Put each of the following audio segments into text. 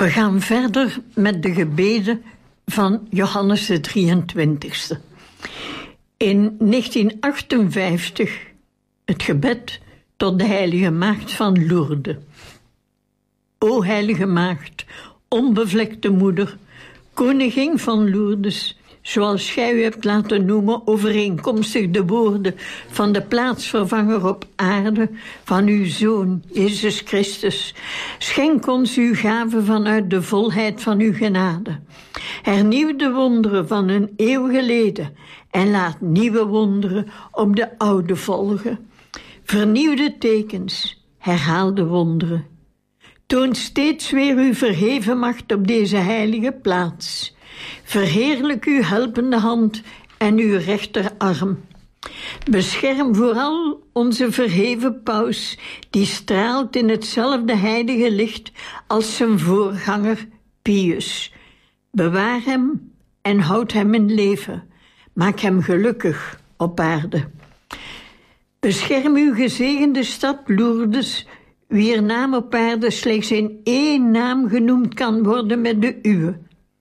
We gaan verder met de gebeden van Johannes de 23e. In 1958 het gebed tot de heilige maagd van Lourdes. O heilige maagd, onbevlekte moeder, koningin van Lourdes, zoals gij u hebt laten noemen, overeenkomstig de woorden van de plaatsvervanger op aarde, van uw Zoon, Jezus Christus. Schenk ons uw gave vanuit de volheid van uw genade. Hernieuw de wonderen van een eeuw geleden en laat nieuwe wonderen op de oude volgen. Vernieuw de tekens, herhaal de wonderen. Toon steeds weer uw verheven macht op deze heilige plaats. Verheerlijk uw helpende hand en uw rechterarm. Bescherm vooral onze verheven paus, die straalt in hetzelfde heilige licht als zijn voorganger Pius. Bewaar hem en houd hem in leven. Maak hem gelukkig op aarde. Bescherm uw gezegende stad Lourdes, wier naam op aarde slechts in één naam genoemd kan worden met de uwe.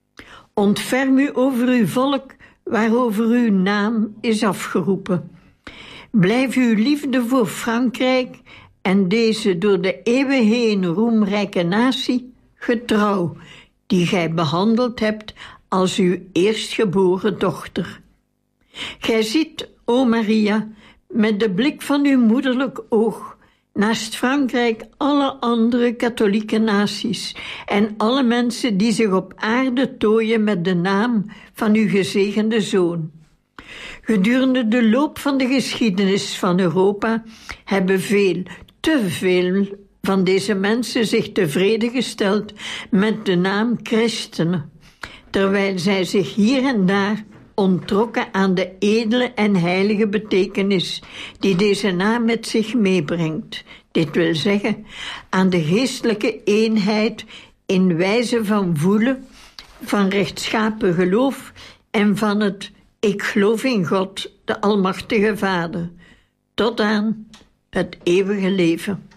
Ontferm u over uw volk, waarover uw naam is afgeroepen. Blijf uw liefde voor Frankrijk en deze door de eeuwen heen roemrijke natie getrouw, die gij behandeld hebt als uw eerstgeboren dochter. Gij ziet, o Maria, met de blik van uw moederlijk oog, naast Frankrijk alle andere katholieke naties en alle mensen die zich op aarde tooien met de naam van uw gezegende Zoon. Gedurende de loop van de geschiedenis van Europa hebben te veel van deze mensen zich tevreden gesteld met de naam christenen, terwijl zij zich hier en daar onttrokken aan de edele en heilige betekenis die deze naam met zich meebrengt. Dit wil zeggen, aan de geestelijke eenheid in wijze van voelen, van rechtschapen geloof en van het ik geloof in God, de Almachtige Vader, tot aan het eeuwige leven.